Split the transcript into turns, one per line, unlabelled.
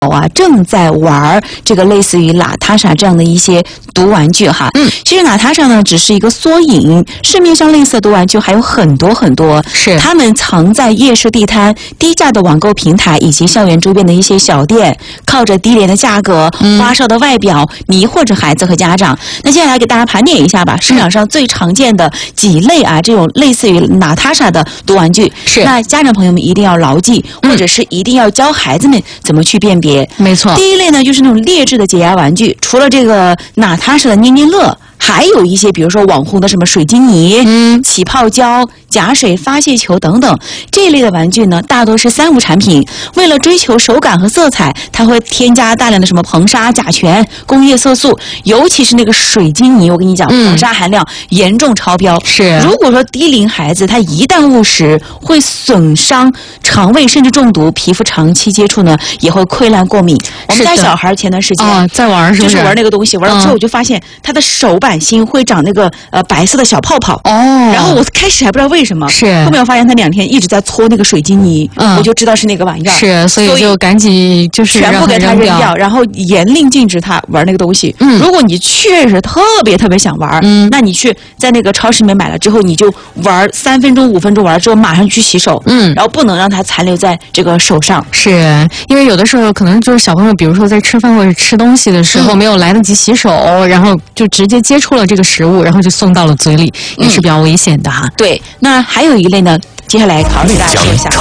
正在玩这个类似于娜塔莎这样的一些毒玩具哈。其实娜塔莎呢只是一个缩影，市面上类似的毒玩具还有很多很多，
是
他们藏在夜市地摊、低价的网购平台以及校园周边的一些小店，靠着低廉的价格、花哨的外表迷惑着孩子和家长。那接下来给大家盘点一下吧，市场上最常见的几类这种类似于娜塔莎的毒玩具，
是
那家长朋友们一定要牢记，或者是一定要教孩子们怎么去辨别。
没错，
第一类呢就是那种劣质的解压玩具，除了这个娜塔莎的捏捏乐，还有一些比如说网红的什么水晶泥、起泡胶、假水发泄球等等，这一类的玩具呢大多是三无产品。为了追求手感和色彩，它会添加大量的什么硼砂、甲醛、工业色素，尤其是那个水晶泥，我跟你讲，硼砂含量严重超标。
是，
如果说低龄孩子他一旦误食，会损伤肠胃，甚至中毒，皮肤长期接触呢也会溃烂过敏。我们家小孩前段时间
在玩，是不是
就是玩那个东西，玩了之后我就发现他的手板心会长那个白色的小泡泡。然后我开始还不知道为什么，
是
后面我发现他2天一直在搓那个水晶泥，我就知道是那个玩意儿。
是，所以就赶紧就是
全部给他扔掉，然后严令禁止他玩那个东西。如果你确实特别想玩，那你去在那个超市里面买了之后，你就玩3分钟5分钟，玩了之后马上去洗手，然后不能让它残留在这个手上。
是因为有的时候可能就是小朋友，比如说在吃饭或者吃东西的时候没有来得及洗手，然后就直接接触了这个食物，然后就送到了嘴里，也是比较危险的哈。
对，那还有一类呢，接下来考虑大家说一下。